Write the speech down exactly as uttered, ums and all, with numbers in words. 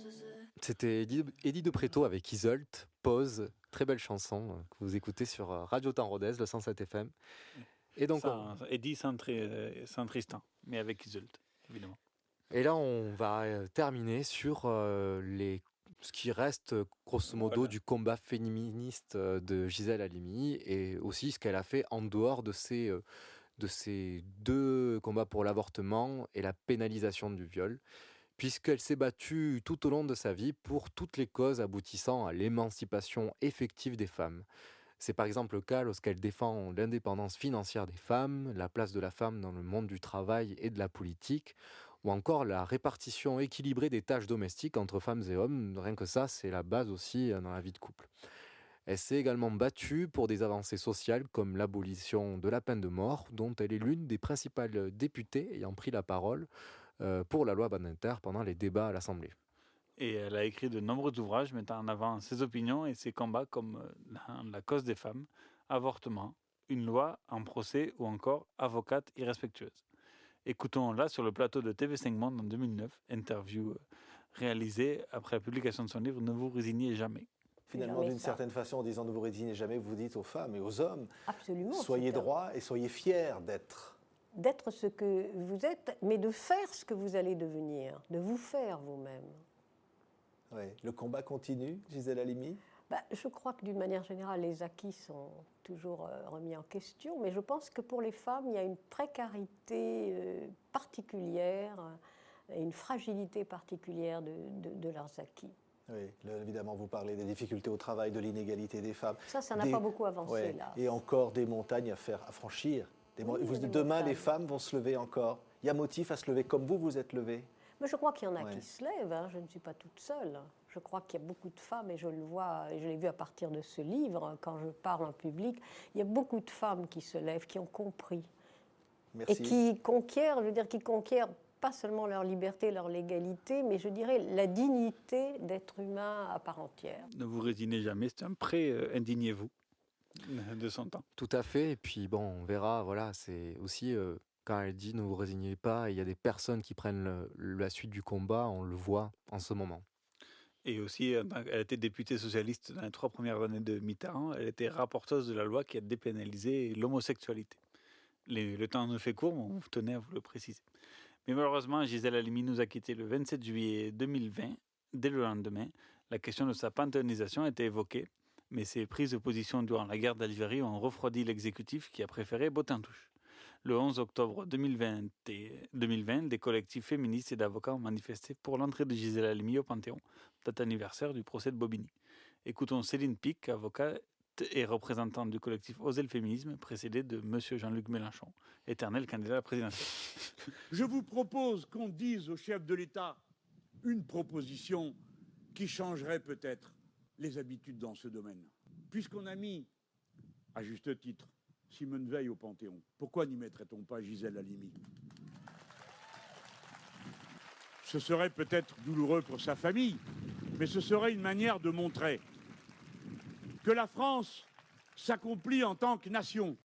C'était Eddie, Eddie de Pretto avec Isolt, Pause, très belle chanson euh, que vous écoutez sur euh, Radio Temps Rodez, le cent sept F M. Et donc, ça, on... Eddie sans, tri... sans Tristan, mais avec Isolt, évidemment. Et là, on va euh, terminer sur euh, les, ce qui reste, grosso modo, voilà. du combat féministe euh, de Gisèle Halimi et aussi ce qu'elle a fait en dehors de ces, euh, de ces deux combats pour l'avortement et la pénalisation du viol, puisqu'elle s'est battue tout au long de sa vie pour toutes les causes aboutissant à l'émancipation effective des femmes. C'est par exemple le cas lorsqu'elle défend l'indépendance financière des femmes, la place de la femme dans le monde du travail et de la politique, ou encore la répartition équilibrée des tâches domestiques entre femmes et hommes. Rien que ça, c'est la base aussi dans la vie de couple. Elle s'est également battue pour des avancées sociales comme l'abolition de la peine de mort, dont elle est l'une des principales députées ayant pris la parole pour la loi Badinter pendant les débats à l'Assemblée. Et elle a écrit de nombreux ouvrages mettant en avant ses opinions et ses combats comme la, la cause des femmes, avortement, une loi, un procès ou encore avocate irrespectueuse. Écoutons-la sur le plateau de T V cinq Monde en deux mille neuf, interview réalisée après la publication de son livre « Ne vous résignez jamais ». Finalement, d'une ça. certaine façon, en disant « Ne vous résignez jamais », vous dites aux femmes et aux hommes Absolument, « Soyez droits et soyez fiers d'être ». D'être ce que vous êtes, mais de faire ce que vous allez devenir, de vous faire vous-même. Oui. Le combat continue, Gisèle Halimi ? bah, Je crois que d'une manière générale, les acquis sont toujours euh, remis en question, mais je pense que pour les femmes, il y a une précarité euh, particulière et une fragilité particulière de, de, de leurs acquis. Oui, là, évidemment, vous parlez des difficultés au travail, de l'inégalité des femmes. Ça, ça n'a des... pas beaucoup avancé, ouais. là. Et encore des montagnes à faire, à franchir. Des oui, vous, des demain, montagnes. les femmes vont se lever encore. Il y a motif à se lever comme vous, vous êtes levée. Mais je crois qu'il y en a ouais. qui se lèvent, hein. Je ne suis pas toute seule. Je crois qu'il y a beaucoup de femmes, et je le vois, et je l'ai vu à partir de ce livre, quand je parle en public, il y a beaucoup de femmes qui se lèvent, qui ont compris. Merci. Et qui conquièrent, je veux dire, qui conquièrent pas seulement leur liberté, leur légalité, mais je dirais la dignité d'être humain à part entière. Ne vous résignez jamais, c'est un prêt, euh, indignez-vous de son temps. Tout à fait, et puis bon, on verra, voilà, c'est aussi... Euh... Quand elle dit « ne vous résignez pas », il y a des personnes qui prennent le, la suite du combat, on le voit en ce moment. Et aussi, elle était députée socialiste dans les trois premières années de Mitterrand. Elle était rapporteuse de la loi qui a dépénalisé l'homosexualité. Les, le temps nous fait court, on tenait à vous le préciser. Mais malheureusement, Gisèle Halimi nous a quittés le vingt-sept juillet deux mille vingt. Dès le lendemain, la question de sa panthéonisation a été évoquée, mais ses prises de position durant la guerre d'Algérie ont refroidi l'exécutif qui a préféré botter en touche. Le onze octobre deux mille vingt, deux mille vingt, des collectifs féministes et d'avocats ont manifesté pour l'entrée de Gisèle Halimi au Panthéon, date anniversaire du procès de Bobigny. Écoutons Céline Pic, avocate et représentante du collectif Oser le féminisme, précédée de M. Jean-Luc Mélenchon, éternel candidat à la présidentielle. Je vous propose qu'on dise au chef de l'État une proposition qui changerait peut-être les habitudes dans ce domaine. Puisqu'on a mis, à juste titre, Simone Veil au Panthéon, pourquoi n'y mettrait-on pas Gisèle Halimi ? Ce serait peut-être douloureux pour sa famille, mais ce serait une manière de montrer que la France s'accomplit en tant que nation,